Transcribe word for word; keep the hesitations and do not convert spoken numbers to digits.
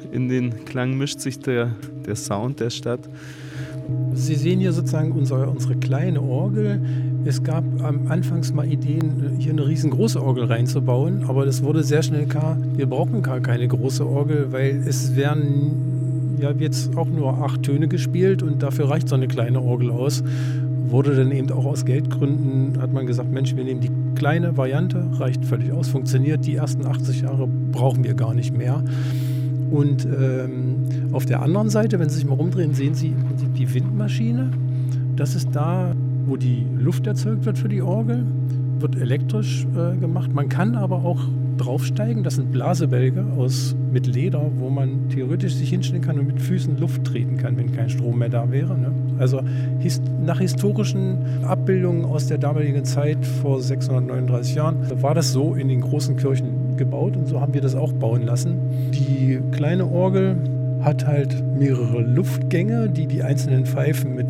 in den Klang mischt sich der, der Sound der Stadt. Sie sehen hier sozusagen unsere, unsere kleine Orgel. Es gab am Anfangs mal Ideen, hier eine riesengroße Orgel reinzubauen, aber das wurde sehr schnell klar, wir brauchen gar keine große Orgel, weil es werden ja jetzt auch nur acht Töne gespielt und dafür reicht so eine kleine Orgel aus. Wurde dann eben auch aus Geldgründen, hat man gesagt, Mensch, wir nehmen die kleine Variante, reicht völlig aus, funktioniert, die ersten achtzig Jahre brauchen wir gar nicht mehr. Und ähm, auf der anderen Seite, wenn Sie sich mal rumdrehen, sehen Sie im Prinzip die Windmaschine. Das ist da, wo die Luft erzeugt wird für die Orgel, wird elektrisch äh, gemacht. Man kann aber auch draufsteigen, das sind Blasebälge aus, mit Leder, wo man theoretisch sich hinstellen kann und mit Füßen Luft treten kann, wenn kein Strom mehr da wäre. Ne? Also his, nach historischen Abbildungen aus der damaligen Zeit vor sechshundertneununddreißig Jahren war das so in den großen Kirchen gebaut und so haben wir das auch bauen lassen. Die kleine Orgel hat halt mehrere Luftgänge, die die einzelnen Pfeifen mit